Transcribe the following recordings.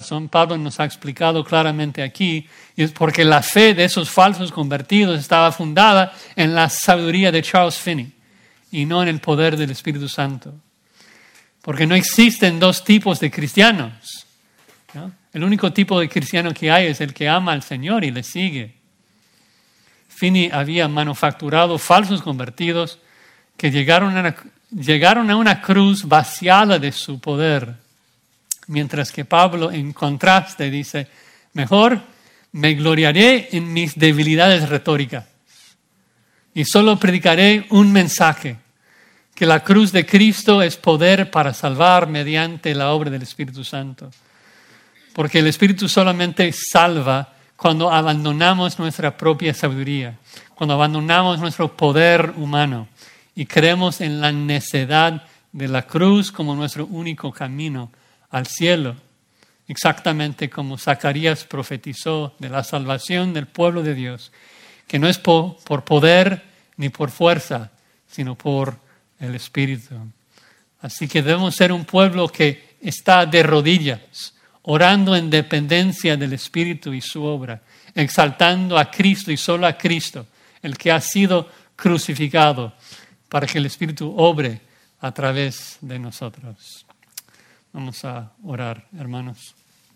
razón Pablo nos ha explicado claramente aquí, y es porque la fe de esos falsos convertidos estaba fundada en la sabiduría de Charles Finney y no en el poder del Espíritu Santo. Porque no existen dos tipos de cristianos, ¿no? El único tipo de cristiano que hay es el que ama al Señor y le sigue. Finney había manufacturado falsos convertidos que llegaron a una cruz vaciada de su poder, mientras que Pablo, en contraste, dice, mejor me gloriaré en mis debilidades retóricas y solo predicaré un mensaje, que la cruz de Cristo es poder para salvar mediante la obra del Espíritu Santo. Porque el Espíritu solamente salva cuando abandonamos nuestra propia sabiduría, cuando abandonamos nuestro poder humano y creemos en la necedad de la cruz como nuestro único camino al cielo. Exactamente como Zacarías profetizó de la salvación del pueblo de Dios, que no es por poder ni por fuerza, sino por el Espíritu. Así que debemos ser un pueblo que está de rodillas, orando en dependencia del Espíritu y su obra, exaltando a Cristo y solo a Cristo, el que ha sido crucificado, para que el Espíritu obre a través de nosotros. Vamos a orar, hermanos.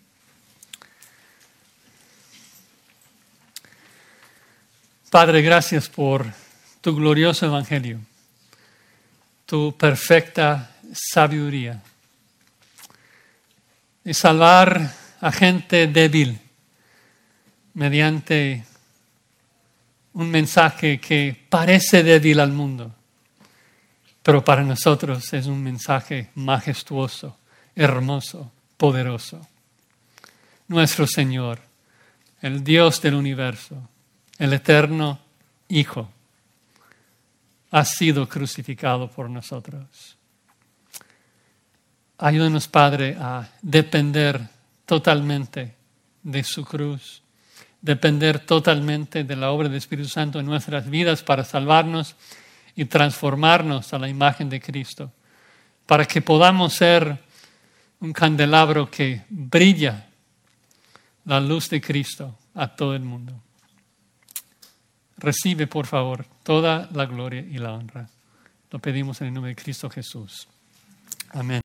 Padre, gracias por tu glorioso evangelio, tu perfecta sabiduría y salvar a gente débil mediante un mensaje que parece débil al mundo, pero para nosotros es un mensaje majestuoso, hermoso, poderoso. Nuestro Señor, el Dios del universo, el eterno Hijo, ha sido crucificado por nosotros. Ayúdanos, Padre, a depender totalmente de su cruz, depender totalmente de la obra del Espíritu Santo en nuestras vidas para salvarnos y transformarnos a la imagen de Cristo, para que podamos ser un candelabro que brilla la luz de Cristo a todo el mundo. Recibe, por favor, toda la gloria y la honra. Lo pedimos en el nombre de Cristo Jesús. Amén.